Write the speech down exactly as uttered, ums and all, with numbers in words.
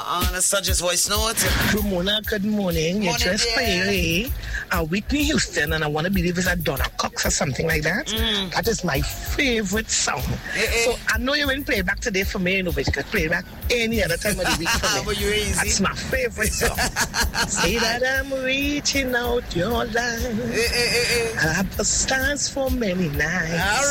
on a Sudge's voice note. Ramona, good morning. You just play uh, Whitney Houston, and I want to believe it's a Donna Cox or something like that. Mm. That is my favorite song. Eh, eh. So I know you won't play it back today for me, you know, but you could play it back any other time of the week for me. But you're easy. That's my favorite song. Say that I'm reaching out your line. Eh, eh, eh, eh. I have the stars for many nights. All